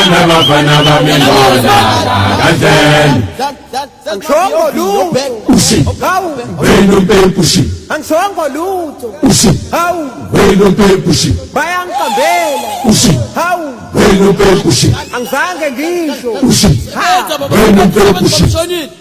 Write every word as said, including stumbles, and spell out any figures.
Bafana bafana bamilona kanjani Angishongo lutho. ushi Hawu. wena umpepushi Angishongo lutho. ushi Hawu. wena umpepushi Bayangikambela. ushi Hawu. wena umpepushi Angizange ngisho. ushi Ha. wena umpepushi Bamshonile.